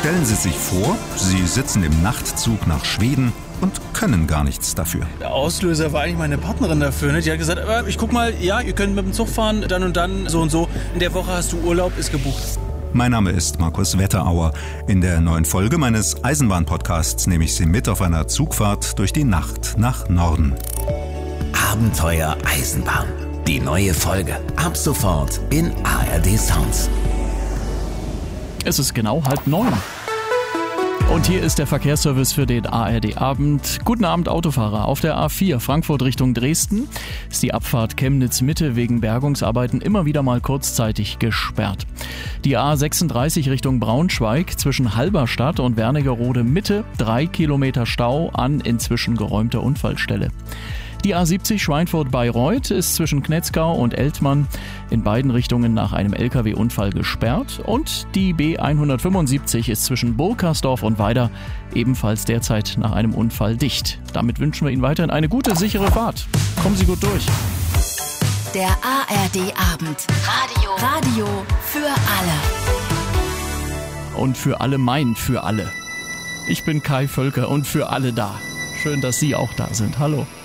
Stellen Sie sich vor, Sie sitzen im Nachtzug nach Schweden und können gar nichts dafür. Der Auslöser war eigentlich meine Partnerin dafür. Ne? Die hat gesagt, ich guck mal, ja, ihr könnt mit dem Zug fahren, dann und dann, so und so. In der Woche hast du Urlaub, ist gebucht. Mein Name ist Markus Wetterauer. In der neuen Folge meines Eisenbahn-Podcasts nehme ich Sie mit auf einer Zugfahrt durch die Nacht nach Norden. Abenteuer Eisenbahn. Die neue Folge. Ab sofort in ARD Sounds. Es ist genau 8:30. Und hier ist der Verkehrsservice für den ARD-Abend. Guten Abend, Autofahrer. Auf der A4 Frankfurt Richtung Dresden ist die Abfahrt Chemnitz-Mitte wegen Bergungsarbeiten immer wieder mal kurzzeitig gesperrt. Die A36 Richtung Braunschweig zwischen Halberstadt und Wernigerode-Mitte 3 Kilometer Stau an inzwischen geräumter Unfallstelle. Die A70 Schweinfurt-Bayreuth ist zwischen Knetzgau und Eltmann in beiden Richtungen nach einem LKW-Unfall gesperrt. Und die B175 ist zwischen Burkersdorf und Weida ebenfalls derzeit nach einem Unfall dicht. Damit wünschen wir Ihnen weiterhin eine gute, sichere Fahrt. Kommen Sie gut durch. Der ARD-Abend. Radio für alle. Und für alle meint für alle. Ich bin Kai Völker und für alle da. Schön, dass Sie auch da sind. Hallo.